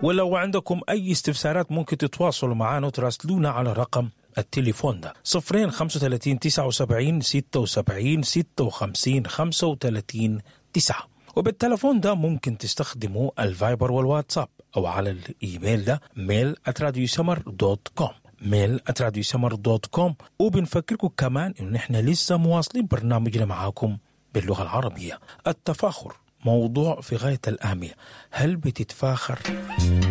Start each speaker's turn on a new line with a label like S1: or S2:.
S1: ولو عندكم أي استفسارات ممكن تتواصلوا معنا وتراسلونا على رقم التليفون ده 035 79 76 56 35 9. وبالتلفون ده ممكن تستخدموا الفايبر والواتساب أو على الإيميل ده mail@radiosummer.com mail@radiosummer.com. وبنفكركم كمان إنه نحن لسه مواصلين برنامجنا معاكم باللغة العربية. التفاخر موضوع في غاية الأهمية. هل بتتفاخر؟